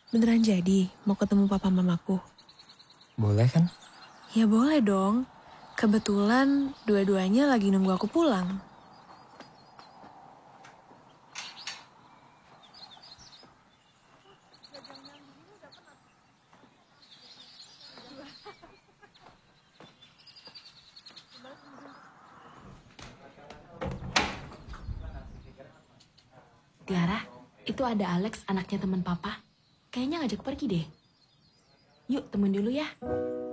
Beneran jadi mau ketemu papa mamaku? Boleh kan? Ya boleh dong. Kebetulan dua-duanya lagi nunggu aku pulang. Tiara, itu ada Alex, anaknya teman papa. Kayaknya ngajak pergi deh. Yuk, temen dulu ya.